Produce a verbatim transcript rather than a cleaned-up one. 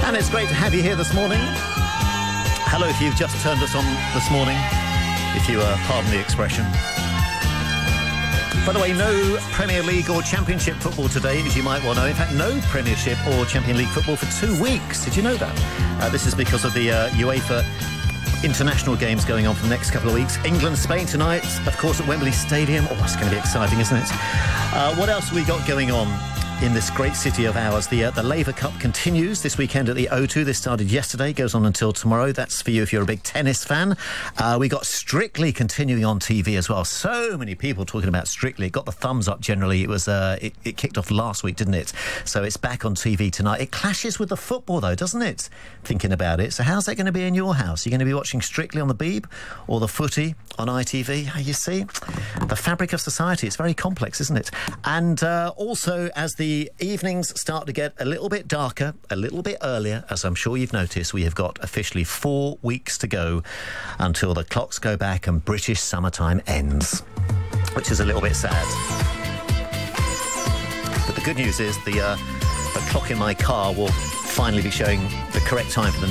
And it's great to have you here this morning. Hello if you've just turned us on this morning, if you uh, pardon the expression. By the way, no Premier League or Championship football today, as you might well know. In fact, no Premiership or Champions League football for two weeks. Did you know that? Uh, this is because of the uh, UEFA international games going on for the next couple of weeks. England, Spain tonight, of course, at Wembley Stadium. Oh, it's going to be exciting, isn't it? Uh, what else have we got going on in this great city of ours? The uh, the Laver Cup continues this weekend at the O two. This started yesterday, goes on until tomorrow. That's for you if you're a big tennis fan. Uh, we got Strictly continuing on T V as well. So many people talking about Strictly. It got the thumbs up generally. It was uh, it, it kicked off last week, didn't it? So it's back on T V tonight. It clashes with the football, though, doesn't it? Thinking about it. So how's that going to be in your house? Are you going to be watching Strictly on the Beeb or the Footy on I T V? You see, the fabric of society. It's very complex, isn't it? And uh, also, as the The evenings start to get a little bit darker, a little bit earlier, as I'm sure you've noticed, we have got officially four weeks to go until the clocks go back and British summertime ends, which is a little bit sad. But the good news is the, uh, the clock in my car will finally be showing the correct time for the